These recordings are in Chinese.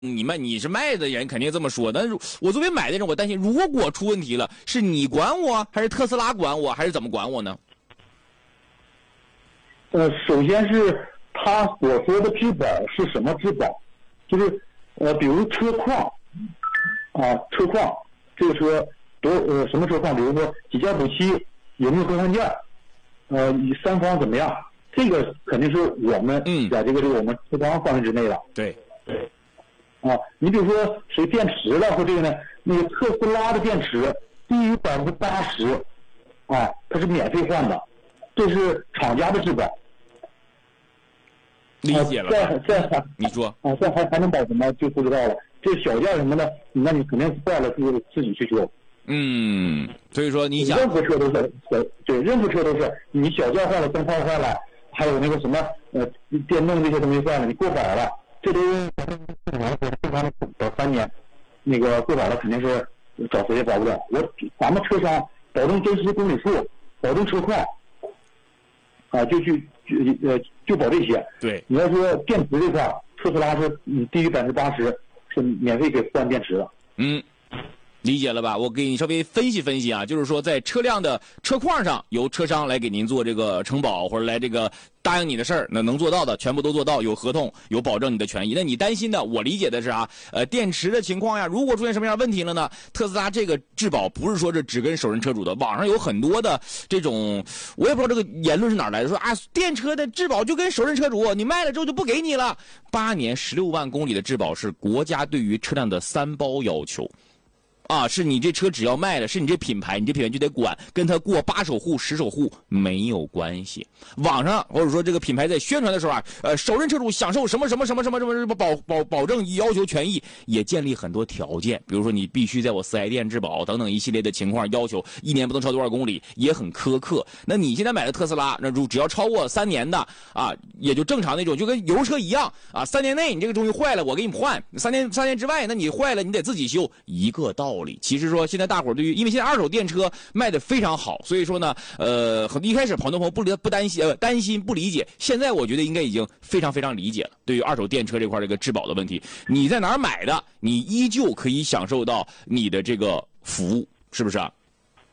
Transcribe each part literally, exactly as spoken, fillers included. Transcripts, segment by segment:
你卖你是卖的人肯定这么说，但是我作为买的人，我担心如果出问题了，是你管我，还是特斯拉管我，还是怎么管我呢？ 呃，首先是他所说的质保是什么质保？就是呃，比如车况啊，车况这个车多呃什么车况？比如说几件补漆，有没有更换件？呃，三方怎么样？这个肯定是我们嗯在这个这个我们车商范围之内的。 对对。啊，你比如说谁电池了或这个呢？那个特斯拉的电池低于百分之八十，啊，它是免费换的，这是厂家的质保。 理解了。 再再还你说啊，再还还能保什么就不知道了。这小件什么的，那你肯定坏了自己自己去修。 嗯，所以说你想， 任何车都是对，任何车都是你小件坏了，灯泡坏了，还有那个什么呃电动这些东西坏了，你过保了。这都正常正常的保三年，那个过保了肯定是找谁也保不了。我咱们车商保证真实公里数，保证车况，啊，就去就呃就保这些。 对， 你要说电池这块，特斯拉是嗯低于百分之八十是免费给换电池的。 嗯。理解了吧？我给你稍微分析分析啊，就是说在车辆的车况上，由车商来给您做这个承保，或者来这个答应你的事儿，那能做到的全部都做到，有合同，有保证你的权益。那你担心的，我理解的是啊，呃，电池的情况呀，如果出现什么样问题了呢？特斯拉这个质保不是说这只跟首任车主的，网上有很多的这种，我也不知道这个言论是哪来的，说啊，电车的质保就跟首任车主，你卖了之后就不给你了。八年十六万公里的质保是国家对于车辆的三包要求。啊，是你这车只要卖了，是你这品牌，你这品牌就得管，跟他过八手户、十手户没有关系。网上或者说这个品牌在宣传的时候啊，呃，首任车主享受什么什么什么什么什么什么保保保证要求权益，也建立很多条件，比如说你必须在我四 S 店质保等等一系列的情况要求，一年不能超多少公里，也很苛刻。那你现在买的特斯拉，那如只要超过三年的啊，也就正常那种，就跟油车一样啊，三年内你这个东西坏了，我给你换；三年三年之外，那你坏了你得自己修，一个道理。其实说现在大伙儿对于，因为现在二手电车卖的非常好，所以说呢，呃，很一开始很多朋友不不担心，呃，担心不理解，现在我觉得应该已经非常非常理解了。对于二手电车这块这个质保的问题，你在哪儿买的，你依旧可以享受到你的这个服务，是不是啊？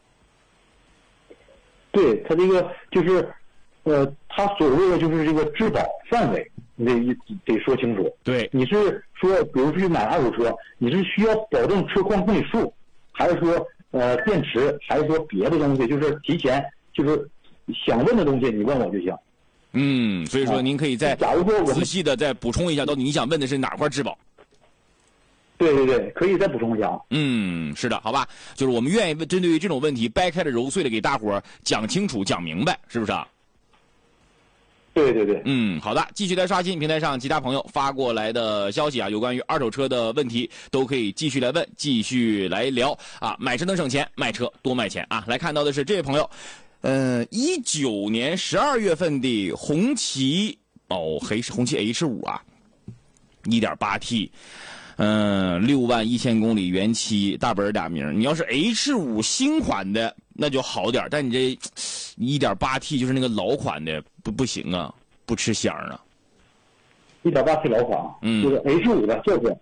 对，他这个就是，呃，他所谓的就是这个质保范围。你得得说清楚。 对， 你是说，比如去买二手车，你是需要保证车况公里数，还是说呃电池，还是说别的东西？就是提前就是想问的东西，你问我就行。 嗯，所以说您可以再假如说我仔细的再补充一下，到底你想问的是哪块质保？ 对对对，可以再补充一下。 嗯，是的，好吧，就是我们愿意针对于这种问题掰开了揉碎了给大伙儿讲清楚、讲明白，是不是啊？ 对对对， 嗯，好的，继续来刷新平台上其他朋友发过来的消息啊，有关于二手车的问题都可以继续来问，继续来聊啊。买车能省钱，卖车多卖钱啊。来看到的是这位朋友，嗯、呃，一九年十二月份的红旗哦，黑是红旗 H 五啊，一点八 T。嗯，六万一千公里原漆大本打名。你要是 H 五新款的那就好点，但你这 一点八 T 就是那个老款的不不行啊，不吃香啊。 一点八 T 老款， 嗯， 就是 H 五的轿车。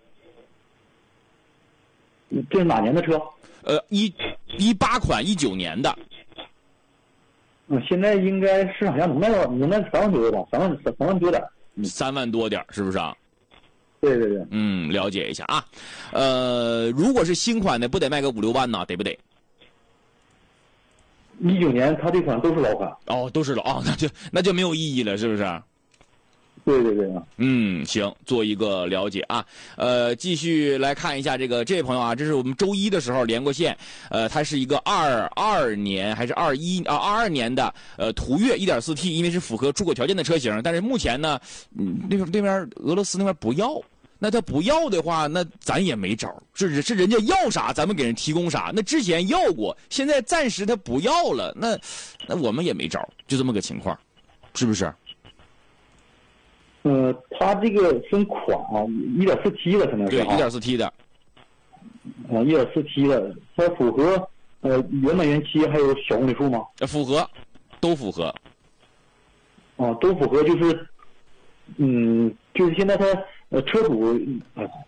这是哪年的车？ 呃，一一八款，一九年的。 嗯，现在应该市场价能卖到能卖三万多吧？三万三三万多点。 三万多点，是不是啊？ 对对对， 嗯，了解一下啊，呃，如果是新款的，不得卖个五六万呢，得不得？ 一九年它这款都是老款。 哦，都是老哦，那就那就没有意义了，是不是？ 对对对。 嗯，行，做一个了解啊。呃，继续来看一下这个这位朋友啊，这是我们周一的时候连过线，呃，它是一个二二年还是二一啊二二年的呃途岳 一点四 T， 因为是符合出口条件的车型，但是目前呢，嗯，那边那边俄罗斯那边不要。那他不要的话，那咱也没招，是是人家要啥，咱们给人提供啥。那之前要过，现在暂时他不要了，那那我们也没招，就这么个情况，是不是？ 呃，它这个分款啊，一点四 T 的可能是。 对，一点四 T 的。 啊，一点四 T 的，它符合呃原版原漆还有小公里数吗？ 符合，都符合。 啊，都符合，就是，嗯，就是现在它呃车主，呃，